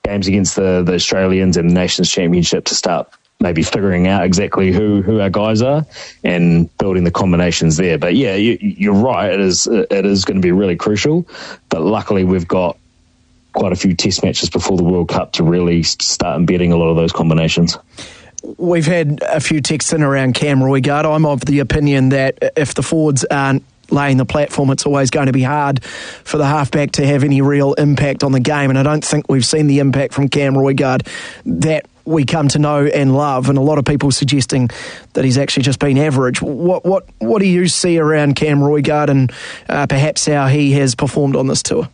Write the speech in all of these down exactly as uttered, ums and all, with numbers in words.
games against the, the Australians and the Nations Championship to start maybe figuring out exactly who, who our guys are and building the combinations there. But yeah, you, you're right. It is it is going to be really crucial. But luckily, we've got quite a few test matches before the World Cup to really start embedding a lot of those combinations. We've had a few texts in around Cam Roigard. I'm of the opinion that if the forwards aren't laying the platform, it's always going to be hard for the halfback to have any real impact on the game. And I don't think we've seen the impact from Cam Roigard that we come to know and love, and a lot of people suggesting that he's actually just been average. What what what do you see around Cam Roigard and uh, perhaps how he has performed on this tour?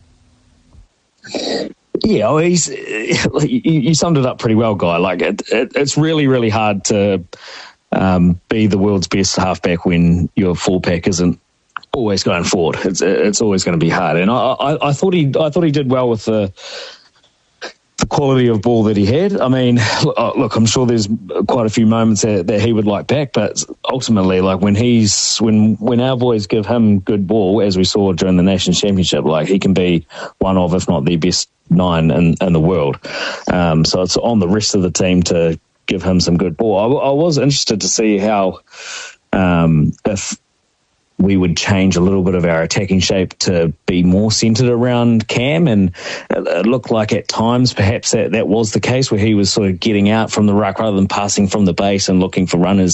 Yeah, well, he's you, you summed it up pretty well, Guy. Like it, it, it's really, really hard to um, be the world's best halfback when your full pack isn't always going forward. It's it's always going to be hard. And I, I, I thought he I thought he did well with the the quality of ball that he had. I mean, look, I'm sure there's quite a few moments that, that he would like back, but ultimately, like when he's when when our boys give him good ball, as we saw during the Nations Championship, like he can be one of, if not the best nine in, in the world. Um, so it's on the rest of the team to give him some good ball. I, I was interested to see how um, if we would change a little bit of our attacking shape to be more centred around Cam, and it looked like at times perhaps that, that was the case where he was sort of getting out from the ruck rather than passing from the base and looking for runners